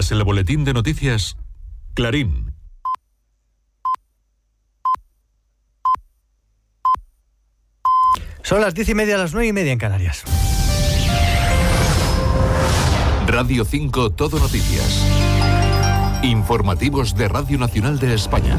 Tras el boletín de noticias, Clarín. Son las 10:30, las 9:30 en Canarias. Radio 5 Todo Noticias. Informativos de Radio Nacional de España.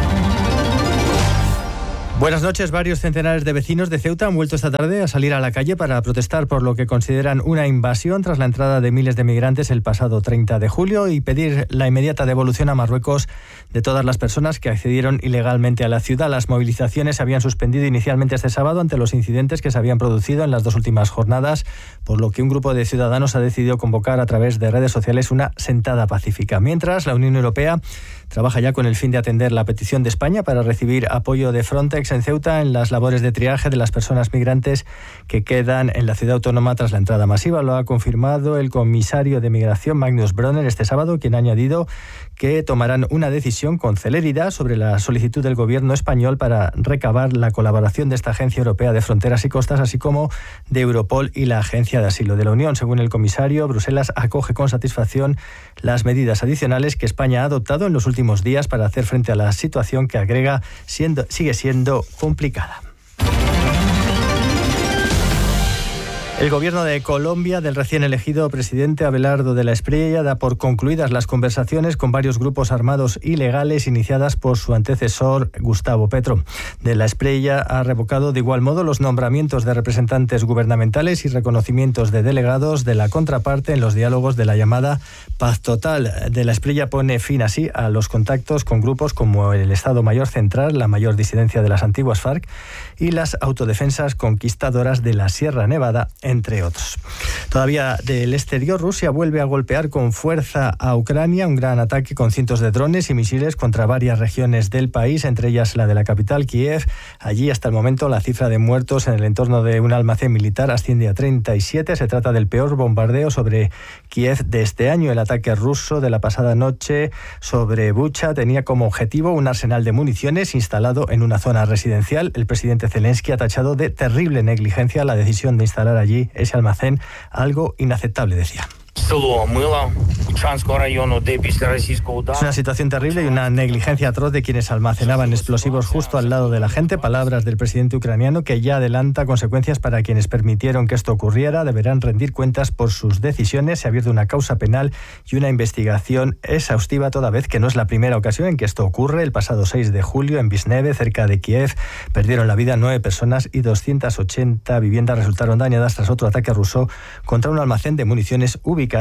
Buenas noches. Varios centenares de vecinos de Ceuta han vuelto esta tarde a salir a la calle para protestar por lo que consideran una invasión tras la entrada de miles de migrantes el pasado 30 de julio y pedir la inmediata devolución a Marruecos de todas las personas que accedieron ilegalmente a la ciudad. Las movilizaciones se habían suspendido inicialmente este sábado ante los incidentes que se habían producido en las dos últimas jornadas, por lo que un grupo de ciudadanos ha decidido convocar a través de redes sociales una sentada pacífica. Mientras, la Unión Europea trabaja ya con el fin de atender la petición de España para recibir apoyo de Frontex en Ceuta en las labores de triaje de las personas migrantes que quedan en la ciudad autónoma tras la entrada masiva. Lo ha confirmado el comisario de Migración, Magnus Brunner, este sábado, quien ha añadido que tomarán una decisión con celeridad sobre la solicitud del gobierno español para recabar la colaboración de esta Agencia Europea de Fronteras y Costas, así como de Europol y la Agencia de Asilo de la Unión. Según el comisario, Bruselas acoge con satisfacción las medidas adicionales que España ha adoptado en los últimos días para hacer frente a la situación que sigue siendo complicada. El gobierno de Colombia del recién elegido presidente Abelardo de la Espriella da por concluidas las conversaciones con varios grupos armados ilegales iniciadas por su antecesor Gustavo Petro. De la Espriella ha revocado de igual modo los nombramientos de representantes gubernamentales y reconocimientos de delegados de la contraparte en los diálogos de la llamada Paz Total. De la Espriella pone fin así a los contactos con grupos como el Estado Mayor Central, la mayor disidencia de las antiguas FARC y las autodefensas conquistadoras de la Sierra Nevada, entre otros. Todavía del exterior, Rusia vuelve a golpear con fuerza a Ucrania, un gran ataque con cientos de drones y misiles contra varias regiones del país, entre ellas la de la capital, Kiev. Allí, hasta el momento, la cifra de muertos en el entorno de un almacén militar asciende a 37. Se trata del peor bombardeo sobre Kiev de este año. El ataque ruso de la pasada noche sobre Bucha tenía como objetivo un arsenal de municiones instalado en una zona residencial. El presidente Zelensky ha tachado de terrible negligencia la decisión de instalar allí ese almacén, algo inaceptable, decía. Es una situación terrible y una negligencia atroz de quienes almacenaban explosivos justo al lado de la gente. Palabras del presidente ucraniano, que ya adelanta consecuencias para quienes permitieron que esto ocurriera. Deberán rendir cuentas por sus decisiones. Se ha abierto una causa penal y una investigación exhaustiva, toda vez que no es la primera ocasión en que esto ocurre. El pasado 6 de julio, en Visneve, cerca de Kiev, perdieron la vida 9 personas y 280 viviendas resultaron dañadas tras otro ataque ruso contra un almacén de municiones ubicadas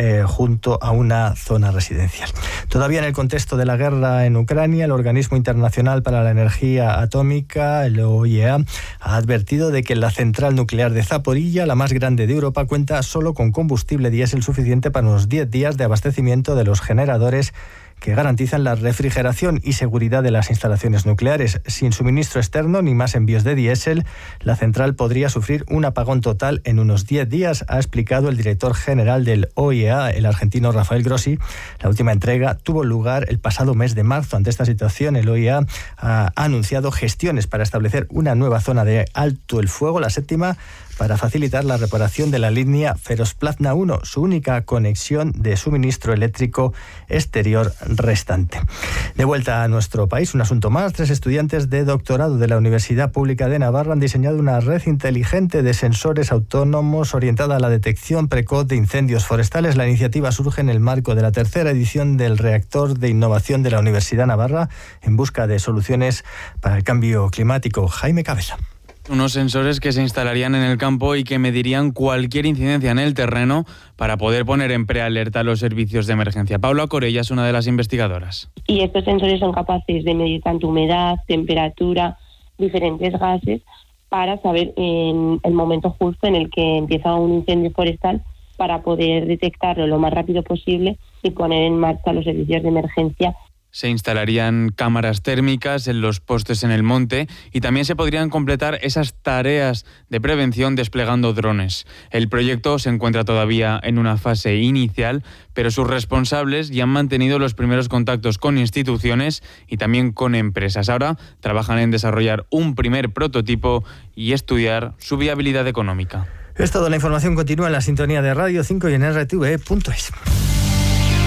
junto a una zona residencial. Todavía en el contexto de la guerra en Ucrania, el Organismo Internacional para la Energía Atómica, el OIEA, ha advertido de que la central nuclear de Zaporilla, la más grande de Europa, cuenta solo con combustible diésel suficiente para unos 10 días de abastecimiento de los generadores que garantizan la refrigeración y seguridad de las instalaciones nucleares. Sin suministro externo ni más envíos de diésel, la central podría sufrir un apagón total en unos 10 días, ha explicado el director general del OIEA, el argentino Rafael Grossi. La última entrega tuvo lugar el pasado mes de marzo. Ante esta situación, el OIEA ha anunciado gestiones para establecer una nueva zona de alto el fuego, la séptima, para facilitar la reparación de la línea Ferosplatna 1, su única conexión de suministro eléctrico exterior restante. De vuelta a nuestro país, un asunto más. 3 estudiantes de doctorado de la Universidad Pública de Navarra han diseñado una red inteligente de sensores autónomos orientada a la detección precoz de incendios forestales. La iniciativa surge en el marco de la 3ª edición del Reactor de Innovación de la Universidad Navarra en busca de soluciones para el cambio climático. Jaime Cabeza. Unos sensores que se instalarían en el campo y que medirían cualquier incidencia en el terreno para poder poner en prealerta los servicios de emergencia. Paula Corella es una de las investigadoras. Y estos sensores son capaces de medir tanto humedad, temperatura, diferentes gases, para saber en el momento justo en el que empieza un incendio forestal, para poder detectarlo lo más rápido posible y poner en marcha los servicios de emergencia. Se instalarían cámaras térmicas en los postes en el monte y también se podrían completar esas tareas de prevención desplegando drones. El proyecto se encuentra todavía en una fase inicial, pero sus responsables ya han mantenido los primeros contactos con instituciones y también con empresas. Ahora trabajan en desarrollar un primer prototipo y estudiar su viabilidad económica. Es todo. La información continúa en la sintonía de Radio 5 y en RTV.es.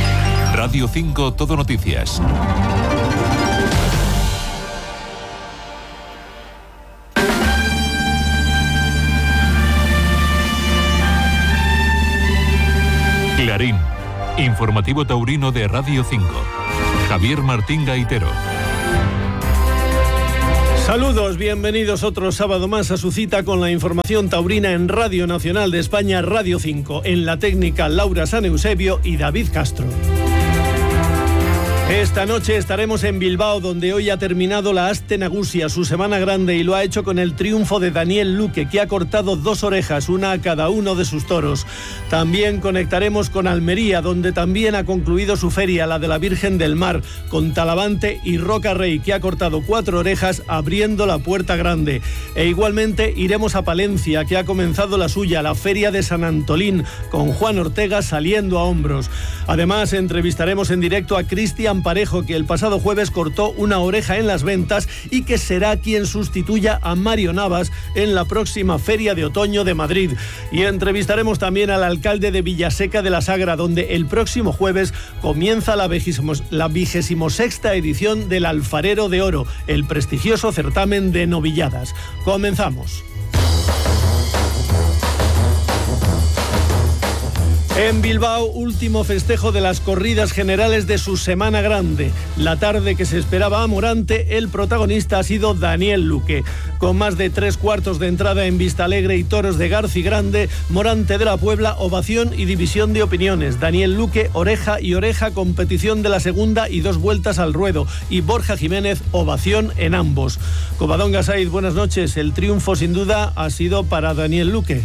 Radio 5 Todo Noticias. Clarín, informativo taurino de Radio 5. Javier Martín Gaitero. Saludos, bienvenidos otro sábado más a su cita con la información taurina en Radio Nacional de España, Radio 5. En la técnica, Laura San Eusebio y David Castro. Esta noche estaremos en Bilbao, donde hoy ha terminado la Aste Nagusia, su semana grande, y lo ha hecho con el triunfo de Daniel Luque, que ha cortado 2 orejas, una a cada uno de sus toros. También conectaremos con Almería, donde también ha concluido su feria, la de la Virgen del Mar, con Talavante y Roca Rey, que ha cortado 4 orejas abriendo la puerta grande. E igualmente iremos a Palencia, que ha comenzado la suya, la Feria de San Antolín, con Juan Ortega saliendo a hombros. Además, entrevistaremos en directo a Cristian Parejo, que el pasado jueves cortó una oreja en las ventas y que será quien sustituya a Mario Navas en la próxima Feria de Otoño de Madrid. Y entrevistaremos también al alcalde de Villaseca de la Sagra, donde el próximo jueves comienza la 26ª edición del Alfarero de Oro, el prestigioso certamen de novilladas. Comenzamos. En Bilbao, último festejo de las corridas generales de su semana grande. La tarde que se esperaba a Morante, el protagonista ha sido Daniel Luque. Con más de 3/4 de entrada en Vistalegre y toros de Garci Grande, Morante de la Puebla, ovación y división de opiniones. Daniel Luque, oreja y oreja, competición de la segunda y 2 vueltas al ruedo. Y Borja Jiménez, ovación en ambos. Covadonga Said, buenas noches. El triunfo sin duda ha sido para Daniel Luque.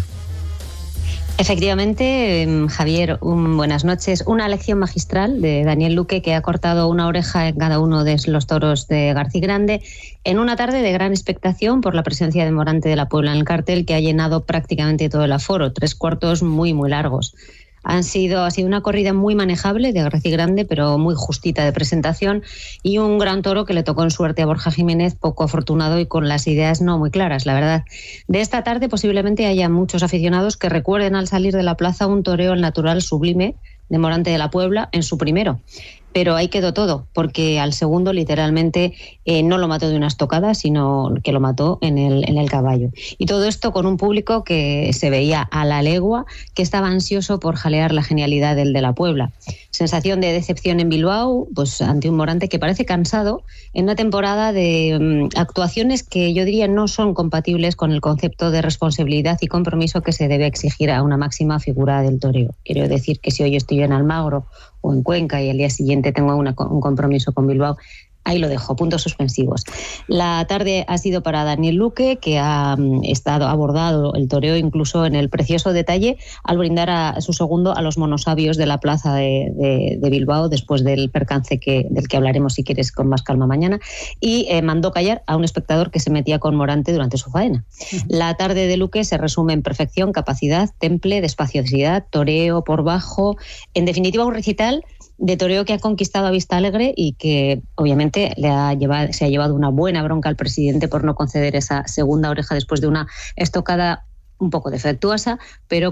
Efectivamente, Javier, buenas noches. Una lección magistral de Daniel Luque, que ha cortado una oreja en cada uno de los toros de Garci Grande en una tarde de gran expectación por la presencia de Morante de la Puebla en el cartel, que ha llenado prácticamente todo el aforo, 3/4 muy, muy largos. Ha sido una corrida muy manejable de Garci Grande, pero muy justita de presentación, y un gran toro que le tocó en suerte a Borja Jiménez, poco afortunado y con las ideas no muy claras, la verdad. De esta tarde posiblemente haya muchos aficionados que recuerden al salir de la plaza un toreo al natural sublime de Morante de la Puebla en su primero. Pero ahí quedó todo, porque al segundo literalmente no lo mató de una estocada, sino que lo mató en el caballo. Y todo esto con un público que se veía a la legua, que estaba ansioso por jalear la genialidad del de la Puebla. Sensación de decepción en Bilbao, pues ante un Morante que parece cansado en una temporada de actuaciones que yo diría no son compatibles con el concepto de responsabilidad y compromiso que se debe exigir a una máxima figura del toreo. Quiero decir que si hoy estoy en Almagro o en Cuenca y al día siguiente tengo un compromiso con Bilbao, ahí lo dejo, puntos suspensivos. La tarde ha sido para Daniel Luque, que ha abordado el toreo incluso en el precioso detalle al brindar a su segundo a los monosabios de la plaza de Bilbao, después del percance del que hablaremos, si quieres, con más calma mañana, y mandó callar a un espectador que se metía con Morante durante su faena. La tarde de Luque se resume en perfección, capacidad, temple, despaciosidad, toreo por bajo, en definitiva un recital de toreo que ha conquistado a Vistalegre y que obviamente se ha llevado una buena bronca al presidente por no conceder esa segunda oreja después de una estocada un poco defectuosa, pero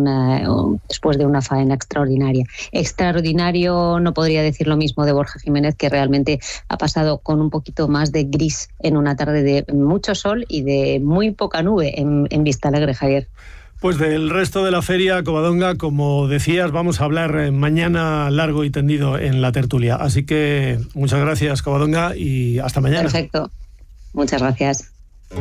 después de una faena extraordinaria. Extraordinario no podría decir lo mismo de Borja Jiménez, que realmente ha pasado con un poquito más de gris en una tarde de mucho sol y de muy poca nube en Vistalegre, Javier. Pues del resto de la feria, Covadonga, como decías, vamos a hablar mañana largo y tendido en la tertulia. Así que muchas gracias, Covadonga, y hasta mañana. Perfecto. Muchas gracias.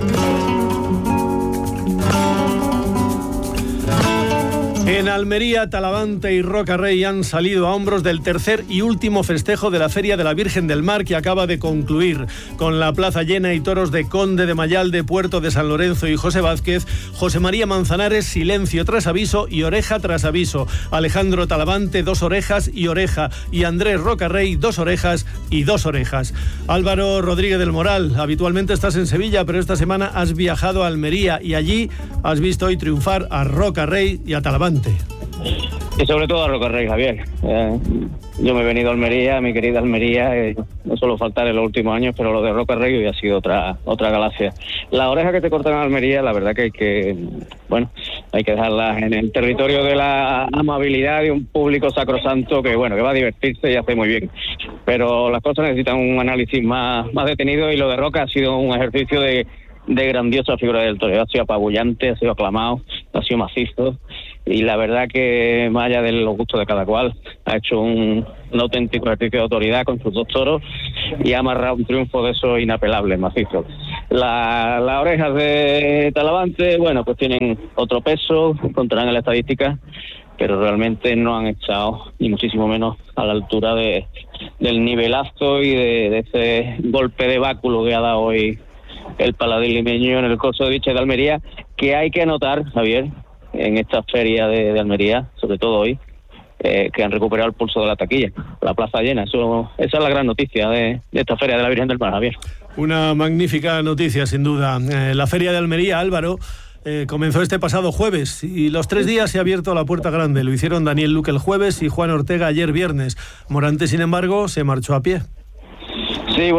En Almería, Talavante y Roca Rey han salido a hombros del tercer y último festejo de la Feria de la Virgen del Mar, que acaba de concluir. Con la plaza llena y toros de Conde de Mayalde, Puerto de San Lorenzo y José Vázquez, José María Manzanares, silencio tras aviso y oreja tras aviso. Alejandro Talavante, 2 orejas y oreja. Y Andrés Roca Rey, 2 orejas y 2 orejas. Álvaro Rodríguez del Moral, habitualmente estás en Sevilla, pero esta semana has viajado a Almería y allí has visto hoy triunfar a Roca Rey y a Talavante. Y sobre todo a Roca Rey, Javier. Yo me he venido a Almería, mi querida Almería, no suelo faltar en los últimos años, pero lo de Roca Rey hoy ha sido otra galaxia. La oreja que te cortan en Almería, la verdad que hay que dejarlas en el territorio de la amabilidad de un público sacrosanto que va a divertirse y hace muy bien. Pero las cosas necesitan un análisis más detenido, y lo de Roca ha sido un ejercicio de grandiosa figura del toreo. Ha sido apabullante, ha sido aclamado, ha sido macizo, y la verdad que, más allá de los gustos de cada cual, ha hecho un auténtico ejercicio de autoridad con sus 2 toros y ha amarrado un triunfo de esos inapelables, macizos. Las orejas de Talavante, pues tienen otro peso, contarán en la estadística, pero realmente no han estado ni muchísimo menos a la altura del nivelazo y de ese golpe de báculo que ha dado hoy el paladín limeño en el Corso de Viche de Almería, que hay que anotar, Javier, en esta feria de Almería, sobre todo hoy, que han recuperado el pulso de la taquilla, la plaza llena. Esa es la gran noticia de esta feria de la Virgen del Mar, Javier. Una magnífica noticia, sin duda. La feria de Almería, Álvaro, comenzó este pasado jueves, y los 3 días se ha abierto la puerta grande. Lo hicieron Daniel Luque el jueves y Juan Ortega ayer viernes. Morante, sin embargo, se marchó a pie. Sí,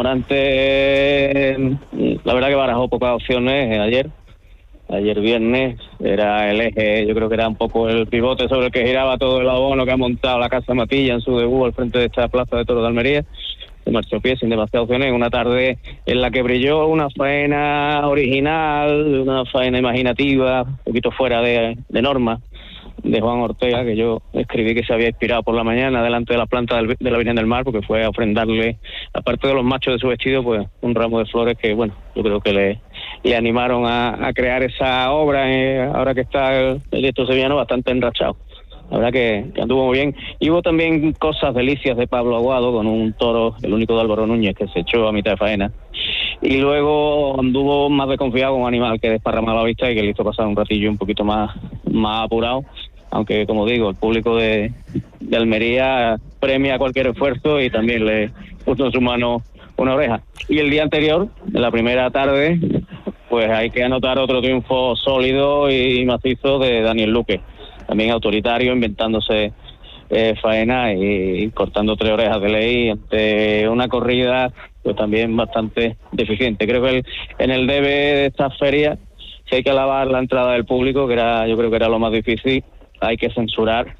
Morante, la verdad que barajó pocas opciones ayer viernes. Era el eje, yo creo que era un poco el pivote sobre el que giraba todo el abono que ha montado la Casa Matilla en su debut al frente de esta plaza de toros de Almería. Se marchó a pie sin demasiadas opciones, una tarde en la que brilló una faena original, una faena imaginativa, un poquito fuera de norma, de Juan Ortega, que yo escribí que se había inspirado por la mañana delante de la planta de la Virgen del Mar, porque fue a ofrendarle, aparte de los machos de su vestido, pues un ramo de flores que, yo creo que le animaron a crear esa obra, ahora que está el diestro sevillano bastante enrachado. La verdad que anduvo muy bien. Y hubo también cosas delicias de Pablo Aguado, con un toro, el único de Álvaro Núñez, que se echó a mitad de faena. Y luego anduvo más desconfiado con un animal que desparramaba la vista y que le hizo pasar un ratillo un poquito más apurado. Aunque, como digo, el público de Almería premia cualquier esfuerzo y también le puso en su mano una oreja. Y el día anterior, en la primera tarde, pues hay que anotar otro triunfo sólido y macizo de Daniel Luque. También autoritario, inventándose faena y cortando 3 orejas de ley ante una corrida pues también bastante deficiente. Creo que en el debe de esta feria, si hay que alabar la entrada del público, yo creo que era lo más difícil, hay que censurar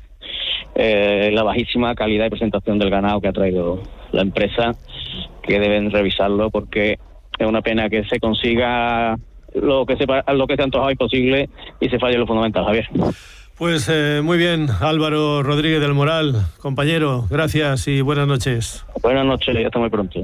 la bajísima calidad y presentación del ganado que ha traído la empresa, que deben revisarlo, porque es una pena que se consiga lo que se ha antojado imposible y se falle lo fundamental, Javier. Pues muy bien, Álvaro Rodríguez del Moral, compañero, gracias y buenas noches. Buenas noches y hasta muy pronto.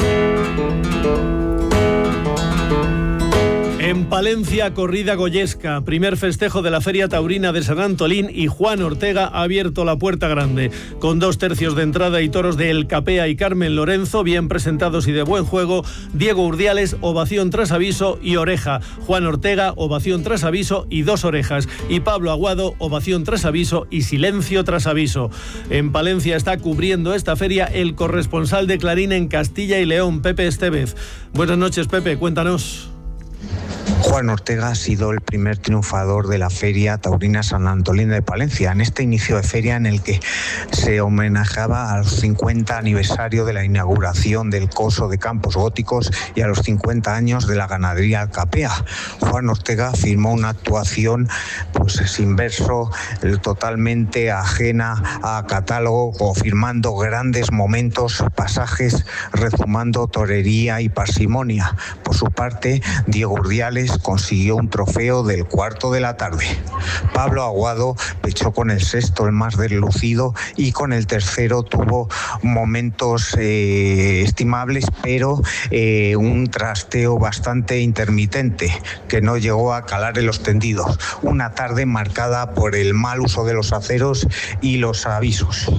En Palencia, corrida goyesca, primer festejo de la Feria Taurina de San Antolín, y Juan Ortega ha abierto la puerta grande, con 2 tercios de entrada y toros de El Capea y Carmen Lorenzo, bien presentados y de buen juego. Diego Urdiales, ovación tras aviso y oreja. Juan Ortega, ovación tras aviso y 2 orejas. Y Pablo Aguado, ovación tras aviso y silencio tras aviso. En Palencia está cubriendo esta feria el corresponsal de Clarín en Castilla y León, Pepe Estevez. Buenas noches, Pepe, cuéntanos. Juan Ortega ha sido el primer triunfador de la Feria Taurina San Antolín de Palencia, en este inicio de feria en el que se homenajeaba a los 50 aniversario de la inauguración del Coso de Campos Góticos y a los 50 años de la ganadería El Capea. Juan Ortega firmó una actuación sin verso, totalmente ajena a catálogo, confirmando grandes momentos, pasajes, rezumando torería y parsimonia. Por su parte, Diego Urdiales consiguió un trofeo del cuarto de la tarde. Pablo Aguado pechó con el sexto, el más deslucido, y con el tercero tuvo momentos estimables, pero un trasteo bastante intermitente que no llegó a calar en los tendidos. Una tarde marcada por el mal uso de los aceros y los avisos.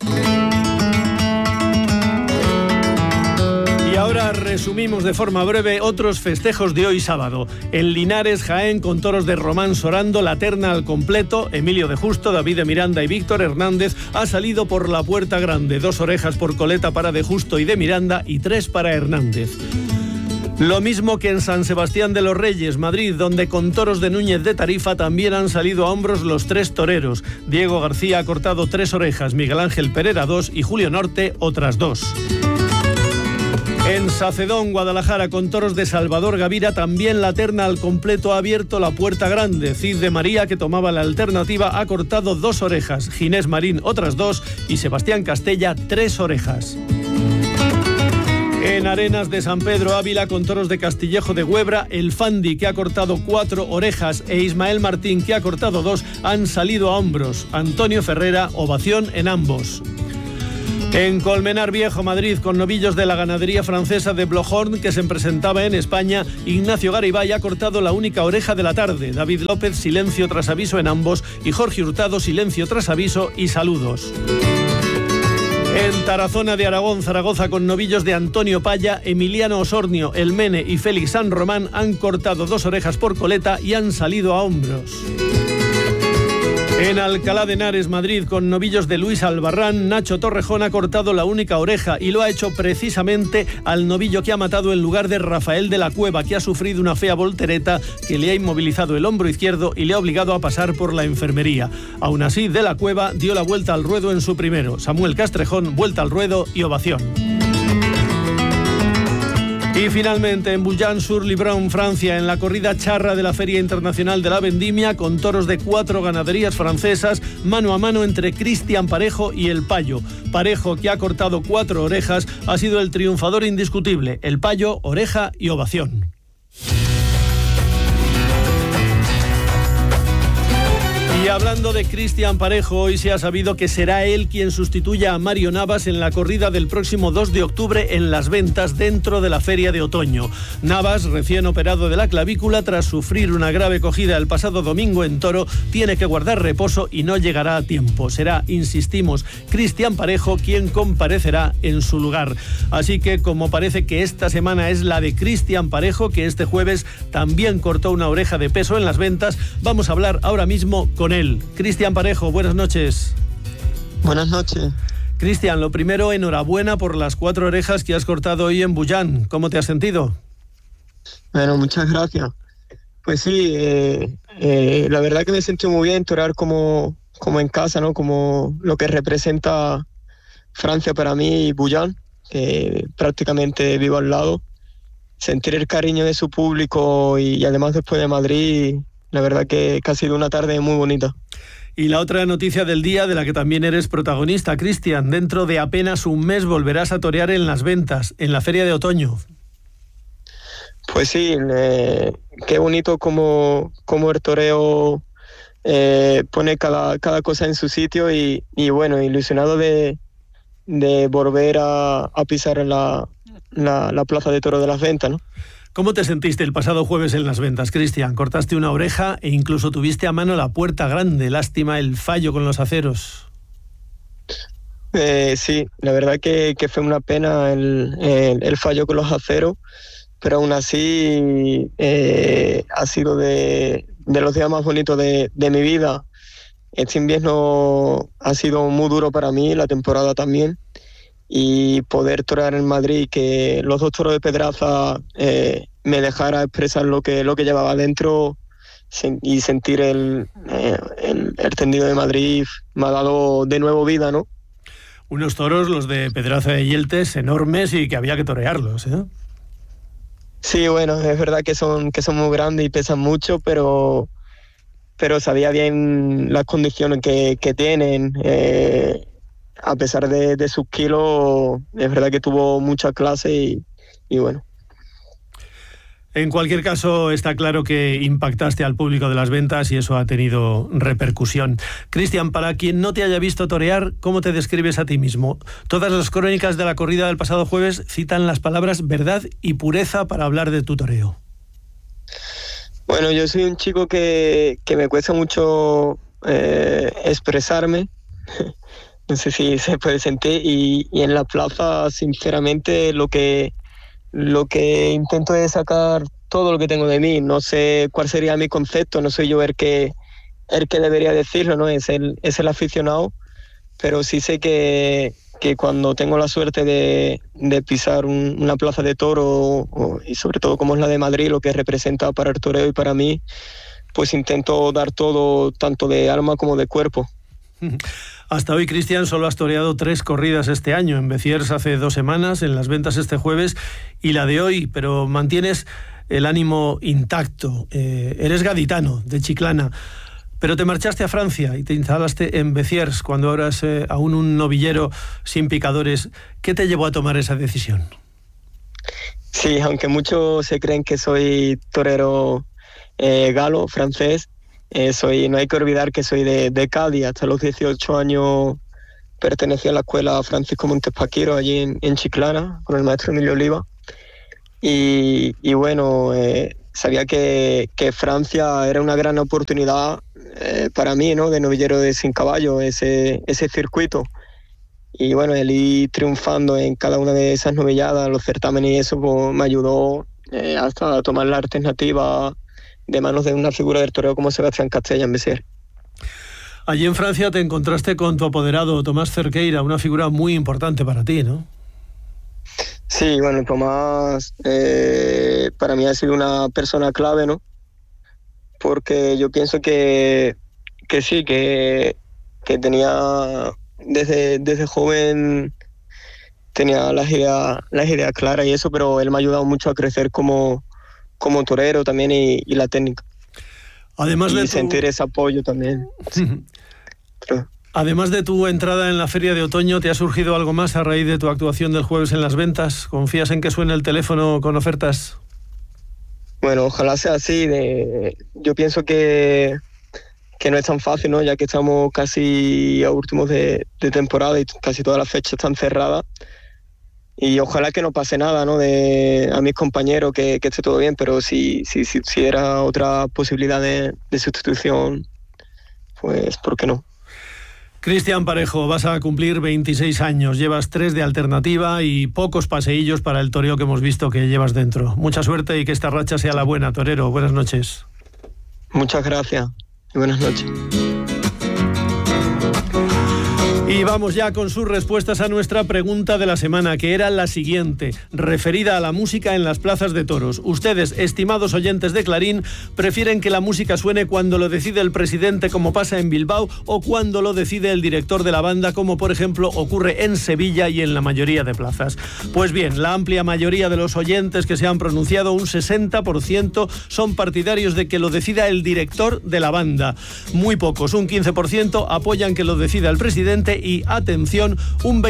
Ahora resumimos de forma breve otros festejos de hoy sábado. En Linares, Jaén, con toros de Román Sorando, la terna al completo. Emilio de Justo, David de Miranda y Víctor Hernández ha salido por la puerta grande. 2 orejas por coleta para de Justo y de Miranda y 3 para Hernández. Lo mismo que en San Sebastián de los Reyes, Madrid, donde con toros de Núñez de Tarifa también han salido a hombros los 3 toreros. Diego García ha cortado 3 orejas, Miguel Ángel Pereira 2 y Julio Norte otras 2. En Sacedón, Guadalajara, con toros de Salvador Gavira, también la terna al completo ha abierto la puerta grande. Cid de María, que tomaba la alternativa, ha cortado 2 orejas, Ginés Marín otras 2 y Sebastián Castella 3 orejas. En Arenas de San Pedro Ávila, con toros de Castillejo de Huebra, el Fandi, que ha cortado 4 orejas, e Ismael Martín, que ha cortado 2, han salido a hombros. Antonio Ferrera, ovación en ambos. En Colmenar Viejo, Madrid, con novillos de la ganadería francesa de Blohorn, que se presentaba en España, Ignacio Garibay ha cortado la única oreja de la tarde. David López, silencio tras aviso en ambos, y Jorge Hurtado, silencio tras aviso y saludos. En Tarazona de Aragón, Zaragoza, con novillos de Antonio Paya, Emiliano Osornio, El Mene y Félix San Román han cortado 2 orejas por coleta y han salido a hombros. En Alcalá de Henares, Madrid, con novillos de Luis Albarrán, Nacho Torrejón ha cortado la única oreja y lo ha hecho precisamente al novillo que ha matado en lugar de Rafael de la Cueva, que ha sufrido una fea voltereta que le ha inmovilizado el hombro izquierdo y le ha obligado a pasar por la enfermería. Aún así, de la Cueva dio la vuelta al ruedo en su primero. Samuel Castrejón, vuelta al ruedo y ovación. Y finalmente en Boulogne-sur-Libron, Francia, en la corrida charra de la Feria Internacional de la Vendimia, con toros de 4 ganaderías francesas, mano a mano entre Cristian Parejo y El Payo. Parejo, que ha cortado 4 orejas, ha sido el triunfador indiscutible. El Payo, oreja y ovación. Y hablando de Cristian Parejo, hoy se ha sabido que será él quien sustituya a Mario Navas en la corrida del próximo 2 de octubre en Las Ventas, dentro de la Feria de Otoño. Navas, recién operado de la clavícula tras sufrir una grave cogida el pasado domingo en Toro, tiene que guardar reposo y no llegará a tiempo. Será, insistimos, Cristian Parejo quien comparecerá en su lugar. Así que, como parece que esta semana es la de Cristian Parejo, que este jueves también cortó una oreja de peso en Las Ventas, vamos a hablar ahora mismo con él. Cristian Parejo, buenas noches. Buenas noches. Cristian, lo primero, enhorabuena por las 4 orejas que has cortado hoy en Boulogne. ¿Cómo te has sentido? Bueno, muchas gracias. Pues sí, la verdad que me sentí muy bien torear como en casa, ¿no? Como lo que representa Francia para mí y Boulogne, prácticamente vivo al lado. Sentir el cariño de su público y además después de Madrid, la verdad que ha sido una tarde muy bonita. Y la otra noticia del día, de la que también eres protagonista, Cristian, dentro de apenas un mes volverás a torear en Las Ventas, en la Feria de Otoño. Pues sí, qué bonito como el toreo pone cada cosa en su sitio y bueno, ilusionado de volver a pisar en la plaza de toro de Las Ventas, ¿no? ¿Cómo te sentiste el pasado jueves en Las Ventas, Cristian? Cortaste una oreja e incluso tuviste a mano la puerta grande. Lástima el fallo con los aceros. Sí, la verdad que fue una pena el fallo con los aceros, pero aún así ha sido de los días más bonitos de mi vida. Este invierno ha sido muy duro para mí, la temporada también. Y poder torear en Madrid, que los 2 toros de Pedraza me dejara expresar lo que llevaba dentro y sentir el tendido de Madrid, me ha dado de nuevo vida, ¿no? Unos toros, los de Pedraza de Yeltes, enormes y que había que torearlos, ¿eh? Sí, bueno, es verdad que son muy grandes y pesan mucho, pero sabía bien las condiciones que tienen. A pesar de sus kilos, es verdad que tuvo mucha clase y bueno. En cualquier caso, está claro que impactaste al público de Las Ventas y eso ha tenido repercusión. Cristian, para quien no te haya visto torear, ¿cómo te describes a ti mismo? Todas las crónicas de la corrida del pasado jueves citan las palabras verdad y pureza para hablar de tu toreo. Bueno, yo soy un chico que me cuesta mucho expresarme. No sé si se puede sentir y en la plaza, sinceramente, lo que intento es sacar todo lo que tengo de mí. No sé cuál sería mi concepto, no soy yo el que debería decirlo, ¿no? Es el aficionado, pero sí sé que cuando tengo la suerte de pisar una plaza de toro y sobre todo como es la de Madrid, lo que representa para el toreo y para mí, pues intento dar todo, tanto de alma como de cuerpo. Hasta hoy, Cristian, solo has toreado 3 corridas este año, en Beciers hace 2 semanas, en Las Ventas este jueves y la de hoy, pero mantienes el ánimo intacto. Eres gaditano, de Chiclana, pero te marchaste a Francia y te instalaste en Beciers cuando eras aún un novillero sin picadores. ¿Qué te llevó a tomar esa decisión? Sí, aunque muchos se creen que soy torero galo, francés, no hay que olvidar que soy de Cádiz. Hasta los 18 años pertenecía a la escuela Francisco Montespaquiro allí en Chiclana con el maestro Emilio Oliva. Y bueno, sabía que Francia era una gran oportunidad para mí, ¿no? De novillero de sin caballo, ese circuito. Y bueno, el ir triunfando en cada una de esas novilladas, los certámenes y eso, pues, me ayudó hasta a tomar la alternativa de manos de una figura del toreo como Sebastián Castella en Beciers. Allí en Francia te encontraste con tu apoderado Tomás Cerqueira, una figura muy importante para ti, ¿no? Sí, bueno, Tomás para mí ha sido una persona clave, ¿no? Porque yo pienso que sí, que tenía desde joven tenía las ideas claras y eso, pero él me ha ayudado mucho a crecer como torero también y la técnica. Además de sentir ese apoyo también. Sí. Además de tu entrada en la Feria de Otoño, ¿te ha surgido algo más a raíz de tu actuación del jueves en Las Ventas? ¿Confías en que suene el teléfono con ofertas? Bueno, ojalá sea así. Yo pienso que no es tan fácil, ¿no? Ya que estamos casi a últimos de temporada y casi todas las fechas están cerradas. Y ojalá que no pase nada, ¿no? A mis compañeros, que esté todo bien, pero si era otra posibilidad de sustitución, pues ¿por qué no? Cristian Parejo, vas a cumplir 26 años, llevas 3 de alternativa y pocos paseillos para el toreo que hemos visto que llevas dentro. Mucha suerte y que esta racha sea la buena, torero. Buenas noches. Muchas gracias y buenas noches. Y vamos ya con sus respuestas a nuestra pregunta de la semana, que era la siguiente, referida a la música en las plazas de toros. Ustedes, estimados oyentes de Clarín, ¿prefieren que la música suene cuando lo decide el presidente, como pasa en Bilbao, o cuando lo decide el director de la banda, como por ejemplo ocurre en Sevilla y en la mayoría de plazas? Pues bien, la amplia mayoría de los oyentes que se han pronunciado, un 60%, son partidarios de que lo decida el director de la banda. Muy pocos, un 15%, apoyan que lo decida el presidente y, atención, un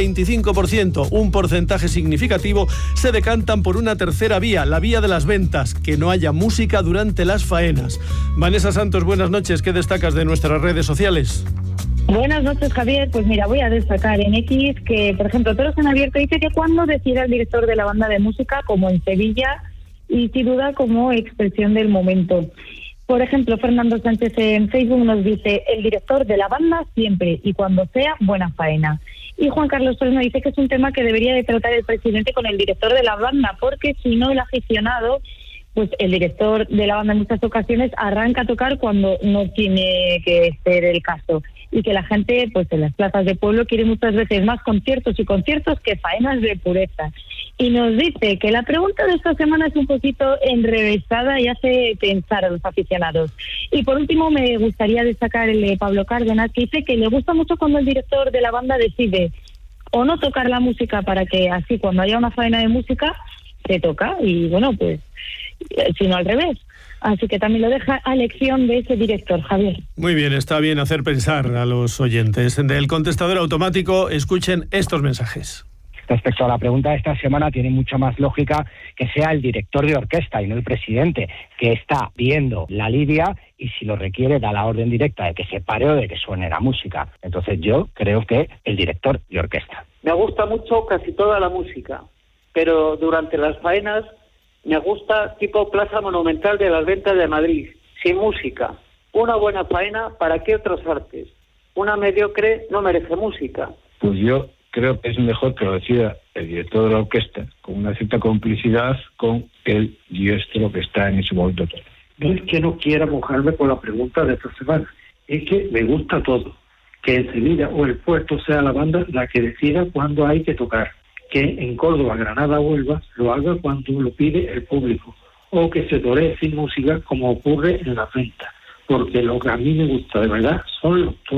25%, un porcentaje significativo, se decantan por una tercera vía, la vía de las ventas, que no haya música durante las faenas. Vanessa Santos, buenas noches. ¿Qué destacas de nuestras redes sociales? Buenas noches, Javier. Pues mira, voy a destacar en X que, por ejemplo, Toros en Abierto dice que cuando decida el director de la banda de música, como en Sevilla, y sin duda como expresión del momento. Por ejemplo, Fernando Sánchez en Facebook nos dice: el director de la banda siempre y cuando sea buena faena. Y Juan Carlos Torres nos dice que es un tema que debería de tratar el presidente con el director de la banda, porque si no, el aficionado, pues el director de la banda en muchas ocasiones arranca a tocar cuando no tiene que ser el caso. Y que la gente, pues en las plazas de pueblo, quiere muchas veces más conciertos que faenas de pureza. Y nos dice que la pregunta de esta semana es un poquito enrevesada y hace pensar a los aficionados. Y por último, me gustaría destacar el de Pablo Cárdenas, que dice que le gusta mucho cuando el director de la banda decide o no tocar la música, para que así cuando haya una faena de música se toca, y bueno, pues sino al revés. Así que también lo deja a elección de ese director, Javier. Muy bien, está bien hacer pensar a los oyentes. Del contestador automático, escuchen estos mensajes. Respecto a la pregunta de esta semana, tiene mucha más lógica que sea el director de orquesta y no el presidente, que está viendo la lidia y si lo requiere da la orden directa de que se pare o de que suene la música. Entonces yo creo que el director de orquesta. Me gusta mucho casi toda la música, pero durante las faenas me gusta tipo Plaza Monumental de las Ventas de Madrid, sin música. Una buena faena, ¿para qué otras artes? Una mediocre no merece música. Pues yo creo que es mejor que lo decida el director de la orquesta, con una cierta complicidad con el diestro que está en ese momento. No es que no quiera mojarme con la pregunta de esta semana, es que me gusta todo. Que en Sevilla o el Puerto sea la banda la que decida cuándo hay que tocar. Que en Córdoba, Granada o Huelva lo haga cuando lo pide el público. O que se toree sin música como ocurre en la venta. Porque lo que a mí me gusta de verdad son los toros.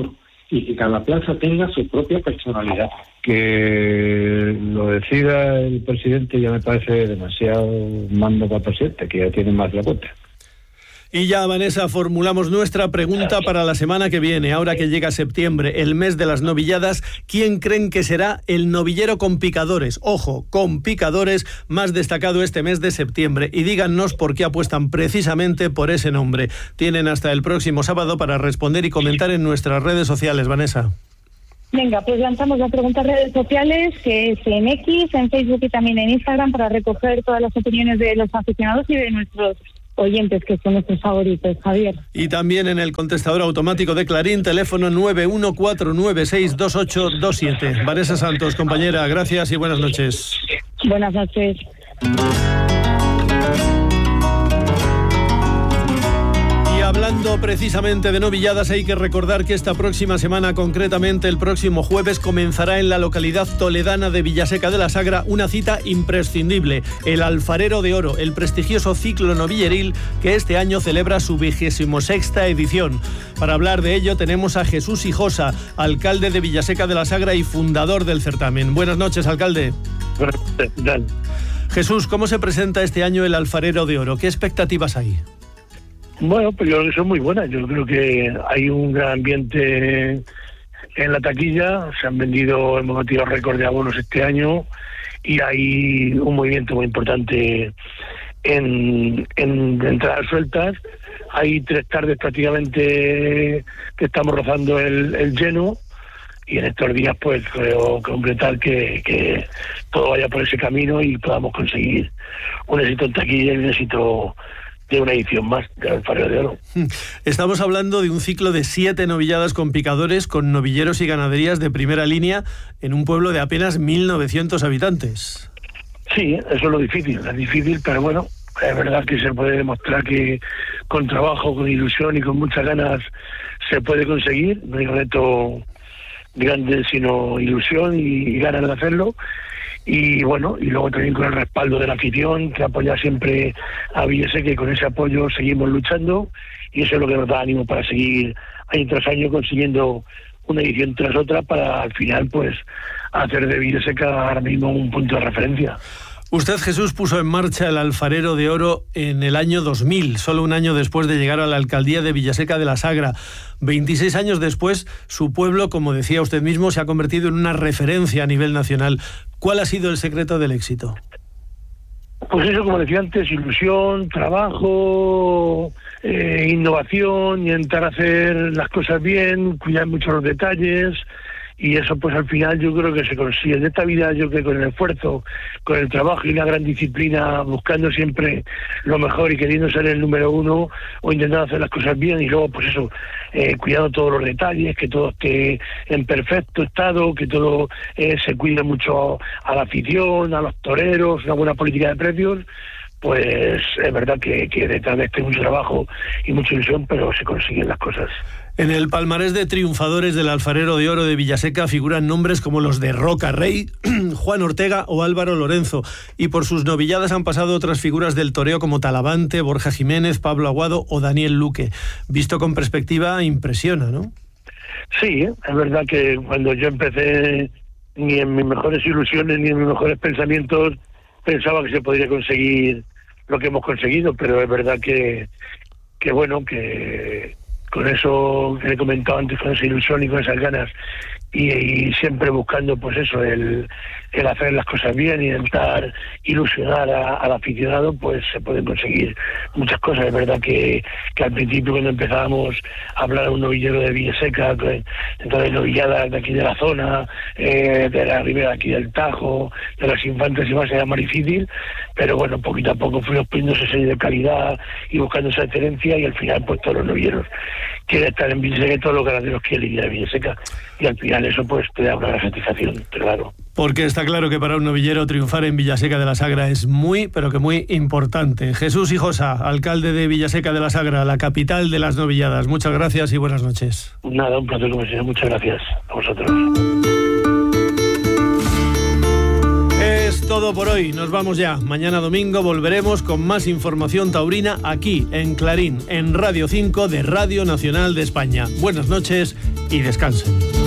y que cada plaza tenga su propia personalidad. Que lo decida el presidente ya me parece demasiado mando para el presidente, que ya tiene más la cuenta. Y ya, Vanessa, formulamos nuestra pregunta para la semana que viene. Ahora que llega septiembre, el mes de las novilladas, ¿quién creen que será el novillero con picadores? Ojo, con picadores, más destacado este mes de septiembre. Y díganos por qué apuestan precisamente por ese nombre. Tienen hasta el próximo sábado para responder y comentar en nuestras redes sociales, Vanessa. Venga, pues lanzamos la pregunta en redes sociales, que es en X, en Facebook y también en Instagram, para recoger todas las opiniones de los aficionados y de nuestros oyentes, que son nuestros favoritos, Javier. Y también en el contestador automático de Clarín, teléfono 914962827. Vanessa Santos, compañera, gracias y buenas noches. Buenas noches. Hablando precisamente de novilladas, hay que recordar que esta próxima semana, concretamente el próximo jueves, comenzará en la localidad toledana de Villaseca de la Sagra una cita imprescindible, el Alfarero de Oro, el prestigioso ciclo novilleril que este año celebra su 26ª edición. Para hablar de ello tenemos a Jesús Hijosa, alcalde de Villaseca de la Sagra y fundador del certamen. Buenas noches, alcalde. Buenas noches, ¿qué tal? Jesús, ¿cómo se presenta este año el Alfarero de Oro? ¿Qué expectativas hay? Bueno, pues yo creo que son muy buenas. Yo creo que hay un gran ambiente en la taquilla. Hemos batido récord de abonos este año y hay un movimiento muy importante en entradas sueltas. Hay 3 tardes prácticamente que estamos rozando el lleno, y en estos días pues creo completar que todo vaya por ese camino y podamos conseguir un éxito en taquilla y un éxito de una edición más del Alfarero de Oro. Estamos hablando de un ciclo de 7 novilladas con picadores, con novilleros y ganaderías de primera línea en un pueblo de apenas 1.900 habitantes. Sí, eso es lo difícil, pero bueno, es verdad que se puede demostrar que con trabajo, con ilusión y con muchas ganas se puede conseguir. No hay reto grande, sino ilusión y ganas de hacerlo. Y bueno, y luego también con el respaldo de la afición, que apoya siempre a Villaseca, que con ese apoyo seguimos luchando, y eso es lo que nos da ánimo para seguir año tras año consiguiendo una edición tras otra, para al final pues hacer de Villaseca ahora mismo un punto de referencia. Usted, Jesús, puso en marcha el Alfarero de Oro en el año 2000, solo un año después de llegar a la alcaldía de Villaseca de la Sagra. 26 años después, su pueblo, como decía usted mismo, se ha convertido en una referencia a nivel nacional. ¿Cuál ha sido el secreto del éxito? Pues eso, como decía antes, ilusión, trabajo, innovación, intentar hacer las cosas bien, cuidar mucho los detalles. Y eso pues al final yo creo que se consigue. En esta vida yo creo que con el esfuerzo, con el trabajo y una gran disciplina, buscando siempre lo mejor y queriendo ser el número uno, o intentando hacer las cosas bien, y luego pues eso, cuidando todos los detalles, que todo esté en perfecto estado, que todo se cuide mucho a la afición, a los toreros, una buena política de precios. Pues es verdad que detrás de este mucho trabajo y mucha ilusión, pero se consiguen las cosas. En el palmarés de triunfadores del Alfarero de Oro de Villaseca figuran nombres como los de Roca Rey, Juan Ortega o Álvaro Lorenzo, y por sus novilladas han pasado otras figuras del toreo como Talavante, Borja Jiménez, Pablo Aguado o Daniel Luque. Visto con perspectiva, impresiona, ¿no? Sí, es verdad que cuando yo empecé, ni en mis mejores ilusiones ni en mis mejores pensamientos pensaba que se podría conseguir lo que hemos conseguido, pero es verdad que bueno, que con eso que he comentado antes, con esa ilusión y con esas ganas, y siempre buscando pues eso, el hacer las cosas bien y intentar ilusionar al aficionado, pues se pueden conseguir muchas cosas. Es verdad que al principio, cuando empezábamos a hablar de un novillero de Villaseca, entonces novilladas de aquí de la zona, de la ribera de aquí del Tajo, de las Infantes y más, era más difícil, pero bueno, poquito a poco fuimos poniendo ese sello de calidad y buscando esa excelencia, y al final pues todos los novilleros quieren estar en Villaseca, y todos los ganaderos quieren ir a Villaseca, y al final eso pues te da una satisfacción, claro. Porque está claro que para un novillero triunfar en Villaseca de la Sagra es muy, pero que muy importante. Jesús Hijosa, alcalde de Villaseca de la Sagra, la capital de las novilladas. Muchas gracias y buenas noches. Nada, un placer, como siempre. Muchas gracias a vosotros. todo por hoy. Nos vamos ya. Mañana domingo volveremos con más información taurina aquí en Clarín, en Radio 5 de Radio Nacional de España. Buenas noches y descansen.